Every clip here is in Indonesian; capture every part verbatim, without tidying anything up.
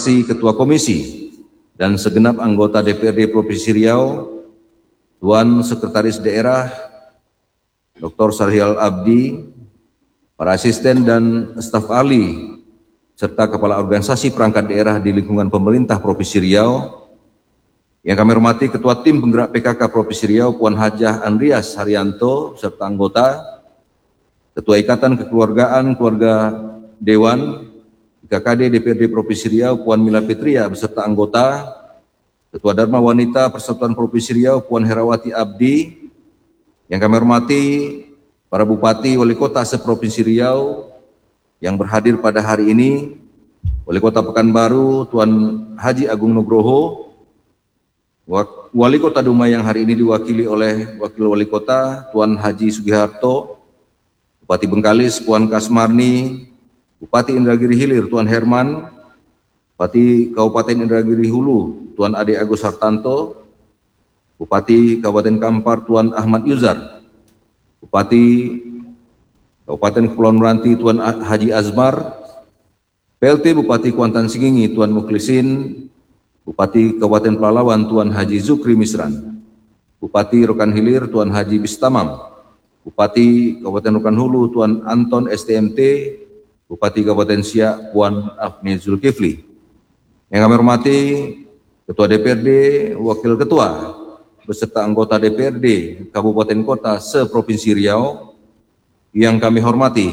fraksi Ketua Komisi dan segenap anggota D P R D Provinsi Riau, Tuan Sekretaris Daerah Doktor Sarhil Abdi, para asisten dan staf ahli, serta kepala organisasi perangkat daerah di lingkungan pemerintah Provinsi Riau, yang kami hormati Ketua Tim Penggerak P K K Provinsi Riau Puan Hajah Andrias Haryanto serta anggota, Ketua Ikatan Kekeluargaan Keluarga Dewan I K K D D P R D Provinsi Riau Puan Mila Fitria beserta anggota, Ketua Dharma Wanita Persatuan Provinsi Riau Puan Herawati Abdi, yang kami hormati para Bupati Wali Kota se-Provinsi Riau yang berhadir pada hari ini, Wali Kota Pekanbaru Tuan Haji Agung Nugroho, Wali Kota Dumai yang hari ini diwakili oleh Wakil Wali Kota Tuan Haji Sugiharto, Bupati Bengkalis Puan Kasmarni, Bupati Indragiri Hilir Tuan Herman, Bupati Kabupaten Indragiri Hulu Tuan Ade Agus Hartanto, Bupati Kabupaten Kampar Tuan Ahmad Yuzar, Bupati Kabupaten Kepulauan Meranti Tuan Haji Azmar, P L T Bupati Kuantan Singingi Tuan Mukhlisin, Bupati Kabupaten Pelalawan Tuan Haji Zukri Misran, Bupati Rokan Hilir Tuan Haji Bistamam, Bupati Kabupaten Rokan Hulu Tuan Anton S T M T, Bupati Kabupaten Siak Puan Afni Zulkifli. Yang kami hormati Ketua D P R D, Wakil Ketua, beserta anggota D P R D Kabupaten Kota se-Provinsi Riau. Yang kami hormati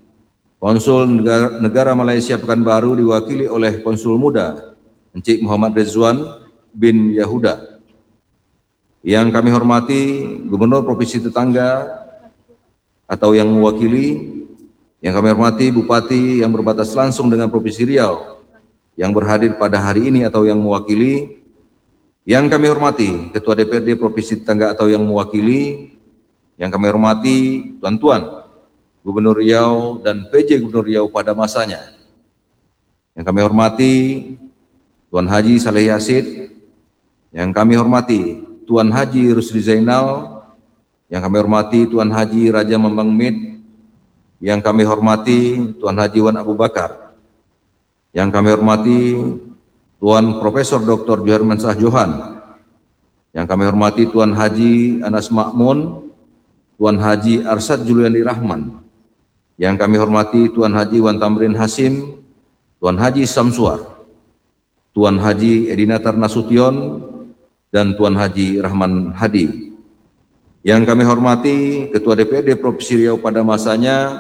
Konsul Negara, Negara Malaysia Pekanbaru diwakili oleh Konsul Muda Encik Muhammad Rizwan bin Yahuda. Yang kami hormati Gubernur Provinsi Tetangga atau yang mewakili. Yang kami hormati Bupati yang berbatas langsung dengan Provinsi Riau yang berhadir pada hari ini atau yang mewakili. Yang kami hormati Ketua D P R D Provinsi Tetangga atau yang mewakili. Yang kami hormati Tuan-Tuan Gubernur Riau dan P J Gubernur Riau pada masanya. Yang kami hormati Tuan Haji Saleh Yasid, yang kami hormati Tuan Haji Rusli Zainal, yang kami hormati Tuan Haji Raja Mambang Mid, yang kami hormati Tuan Haji Wan Abu Bakar, yang kami hormati Tuan Profesor Doktor Johar Mansah Johan, yang kami hormati Tuan Haji Anas Makmun, Tuan Haji Arsad Juliani Rahman, yang kami hormati Tuan Haji Wan Tamrin Hasim, Tuan Haji Samsuar, Tuan Haji Edinatar Nasution, dan Tuan Haji Rahman Hadi. Yang kami hormati Ketua D P R D Provinsi Riau pada masanya,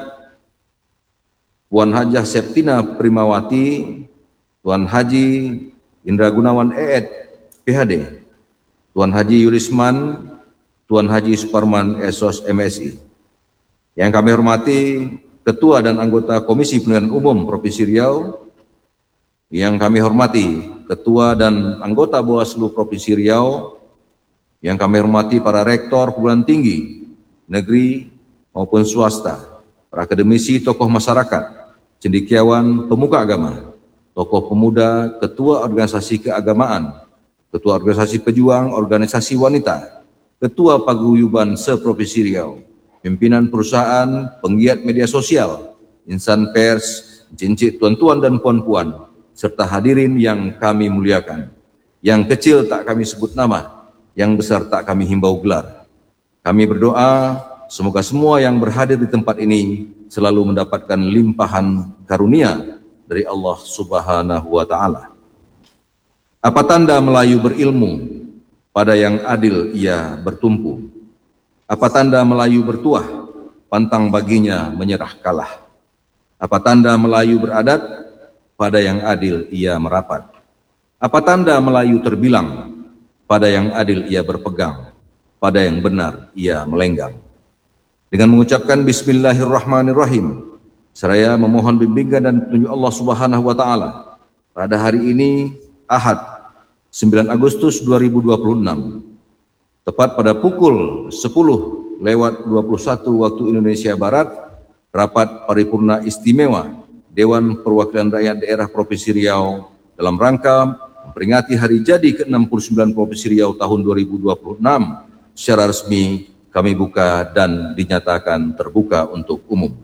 Puan Hajah Septina Primawati, Tuan Haji Indra Gunawan E Ed P H D, Tuan Haji Yulisman, Tuan Haji Suparman S O S M S I. Yang kami hormati Ketua dan anggota Komisi Pemilihan Umum Provinsi Riau. Yang kami hormati Ketua dan anggota Bawaslu Provinsi Riau. Yang kami hormati para rektor perguruan tinggi, negeri maupun swasta, para akademisi, tokoh masyarakat, cendekiawan, pemuka agama, tokoh pemuda, ketua organisasi keagamaan, ketua organisasi pejuang, organisasi wanita, ketua paguyuban se-Provinsi Riau, pimpinan perusahaan, penggiat media sosial, insan pers, cincin tuan-tuan dan puan-puan, serta hadirin yang kami muliakan. Yang kecil tak kami sebut nama, yang besar tak kami himbau gelar. Kami berdoa semoga semua yang berhadir di tempat ini selalu mendapatkan limpahan karunia dari Allah Subhanahu wa Ta'ala. Apa tanda Melayu berilmu? Pada yang adil ia bertumpu. Apa tanda Melayu bertuah? Pantang baginya menyerah kalah. Apa tanda Melayu beradat? Pada yang adil ia merapat. Apa tanda Melayu terbilang? Pada yang adil ia berpegang. Pada yang benar ia melenggang. Dengan mengucapkan Bismillahirrahmanirrahim, seraya memohon bimbingan dan petunjuk Allah Subhanahu wa Ta'ala, pada hari ini Ahad sembilan Agustus dua ribu dua puluh enam, tepat pada pukul sepuluh lewat dua puluh satu waktu Indonesia Barat, rapat paripurna istimewa Dewan Perwakilan Rakyat Daerah Provinsi Riau dalam rangka memperingati hari jadi ke enam puluh sembilan Provinsi Riau tahun dua ribu dua puluh enam secara resmi kami buka dan dinyatakan terbuka untuk umum.